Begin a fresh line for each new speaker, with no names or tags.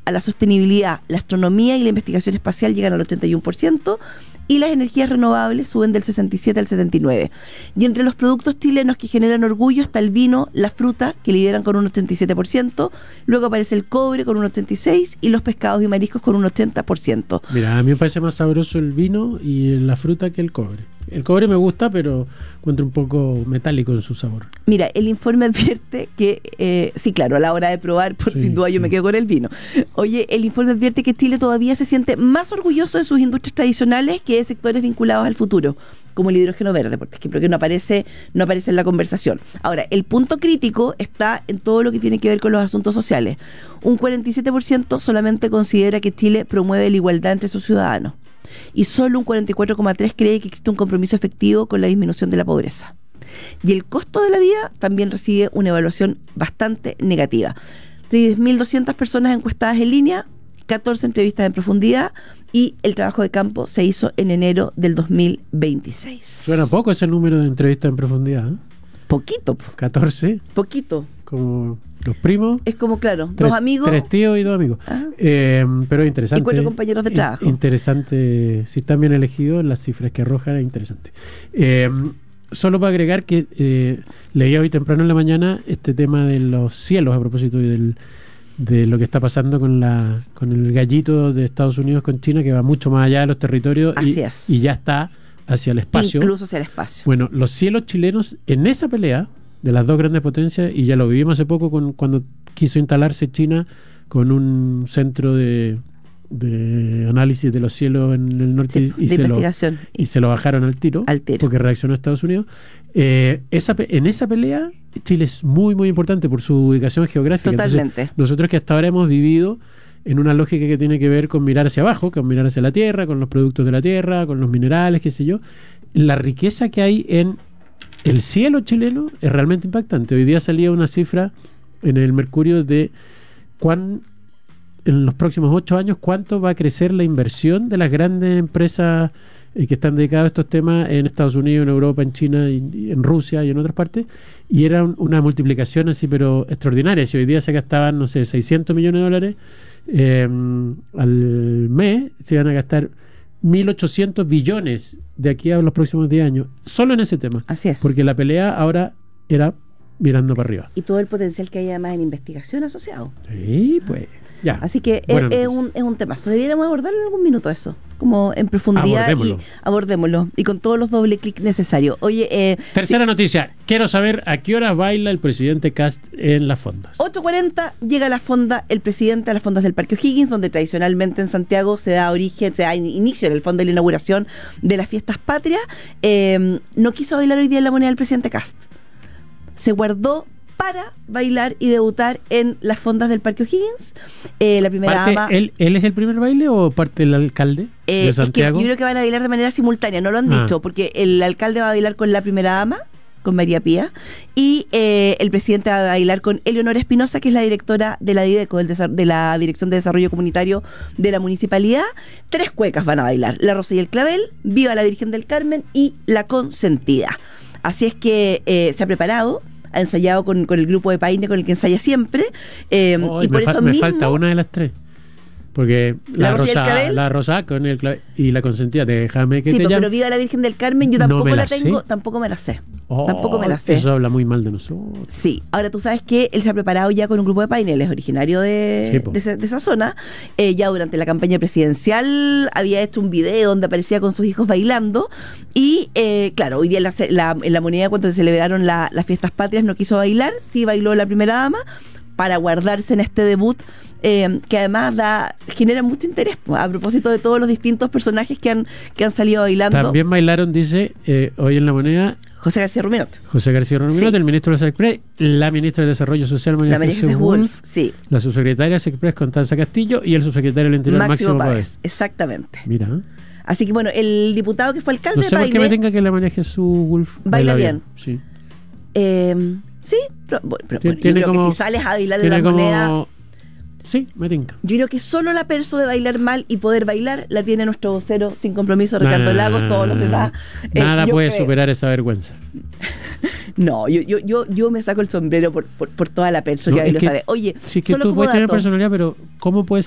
a la sostenibilidad, la astronomía y la investigación espacial llegan al 81%, y las energías renovables suben del 67 al 79. Y entre los productos chilenos que generan orgullo está el vino, la fruta, que lideran con un 87%, luego aparece el cobre con un 86% y los pescados y mariscos con un 80%.
Mira, a mí me parece más sabroso el vino y la fruta que el cobre. El cobre me gusta, pero encuentro un poco metálico en su sabor.
Mira, el informe advierte que, sí, claro, a la hora de probar, sin duda yo me quedo con el vino. Oye, el informe advierte que Chile todavía se siente más orgulloso de sus industrias tradicionales que de sectores vinculados al futuro, como el hidrógeno verde, por ejemplo, que no aparece en la conversación. Ahora, el punto crítico está en todo lo que tiene que ver con los asuntos sociales. Un 47% solamente considera que Chile promueve la igualdad entre sus ciudadanos. Y solo un 44,3% cree que existe un compromiso efectivo con la disminución de la pobreza. Y el costo de la vida también recibe una evaluación bastante negativa. 3.200 personas encuestadas en línea, 14 entrevistas en profundidad, y el trabajo de campo se hizo en enero del 2026.
Suena poco ese número de entrevistas en profundidad, ¿eh?
Poquito.
14.
Poquito.
Como los primos.
Es como, claro, dos amigos.
3 tíos y 2 amigos. Pero es interesante.
Y 4 compañeros de trabajo.
Interesante. Si están bien elegidos, las cifras que arrojan es interesante. Solo para agregar que leía hoy temprano en la mañana este tema de los cielos a propósito de lo que está pasando con el gallito de Estados Unidos con China, que va mucho más allá de los territorios.
Así es.
Y ya está hacia el espacio.
Incluso hacia el espacio.
Bueno, los cielos chilenos en esa pelea de las dos grandes potencias, y ya lo vivimos hace poco cuando quiso instalarse China con un centro de análisis de los cielos en el norte, y se lo bajaron al tiro. Porque reaccionó Estados Unidos. En esa pelea Chile es muy muy importante por su ubicación geográfica.
Totalmente.
Entonces, nosotros que hasta ahora hemos vivido en una lógica que tiene que ver con mirar hacia abajo, con mirar hacia la tierra, con los productos de la tierra, con los minerales, qué sé yo, la riqueza que hay en el cielo chileno es realmente impactante. Hoy día salía una cifra en el Mercurio de en los próximos 8 años cuánto va a crecer la inversión de las grandes empresas que están dedicadas a estos temas en Estados Unidos, en Europa, en China, y en Rusia y en otras partes, y era una multiplicación así pero extraordinaria. Si hoy día se gastaban, no sé, $600 millones al mes, se van a gastar 1.800 billones de aquí a los próximos 10 años, solo en ese tema.
Así es.
Porque la pelea ahora era mirando para arriba.
Y todo el potencial que hay además en investigación asociado.
Sí, pues. Ya.
Así que es un temazo. Debiéramos abordarlo en algún minuto eso, como en profundidad. Abordémoslo. Y con todos los doble clic necesarios. Oye,
tercera noticia. Quiero saber a qué hora baila el presidente Kast en las fondas.
8:40 llega a la fonda el presidente a las fondas del Parque O'Higgins, donde tradicionalmente en Santiago se da inicio en el fondo de la inauguración de las fiestas patrias. No quiso bailar hoy día en la moneda del presidente Kast. Se guardó para bailar y debutar en las fondas del Parque O'Higgins. La primera dama.
¿Él es el primer baile o parte del alcalde de Santiago?
Es que yo creo que van a bailar de manera simultánea, no lo han dicho, porque el alcalde va a bailar con la primera dama, con María Pía, y el presidente va a bailar con Eleonora Espinosa, que es la directora de la DIDECO, de la Dirección de Desarrollo Comunitario de la Municipalidad. 3 cuecas van a bailar: La Rosa y el Clavel, Viva la Virgen del Carmen y La Consentida. Así es que se ha preparado, ha ensayado con el grupo de Paine con el que ensaya siempre, y por eso mismo me
falta una de las 3, porque la rosa con el clavel y La Consentida, déjame que te llame.
Pero Viva la Virgen del Carmen yo tampoco la tengo, tampoco me la sé. Tampoco me la sé.
Eso habla muy mal de nosotros.
Sí, ahora tú sabes que él se ha preparado ya con un grupo de Paine, él es originario de esa zona. Ya durante la campaña presidencial había hecho un video donde aparecía con sus hijos bailando, y claro, hoy día en la moneda, cuando se celebraron las fiestas patrias, no quiso bailar, sí bailó la primera dama para guardarse en este debut, que además genera mucho interés, a propósito de todos los distintos personajes que han salido bailando.
También bailaron, dice, hoy en la moneda,
José García Ruminot,
sí. El ministro de Express, la ministra de Desarrollo Social, María Jesús Wolf,
sí.
La subsecretaria de Express, Constanza Castillo, y el subsecretario del Interior, Máximo Páez.
Exactamente.
Mira.
Así que bueno, el diputado que fue alcalde
de Paine... No sé por qué me tenga que la María Jesús Wolf
baila bien.
Sí.
Sí, pero yo creo que si sales a bailar en la moneda...
Sí, me tinca.
Yo creo que solo la perso de bailar mal y poder bailar la tiene nuestro vocero sin compromiso, Ricardo Lagos. Todos los demás
nada puede superar esa vergüenza.
No, yo me saco el sombrero por toda la perso que ahí lo sabe. Oye,
sí, que tú puedes tener personalidad, pero ¿cómo puedes